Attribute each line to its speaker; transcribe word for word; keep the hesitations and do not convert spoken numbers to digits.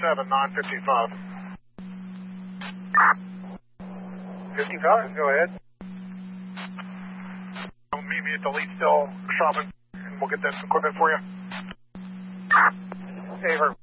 Speaker 1: seven nine fifty-five.
Speaker 2: fifty-five, go ahead.
Speaker 1: Meet me at the lead still shopping, and we'll get that equipment for you.
Speaker 2: Hey, Herb.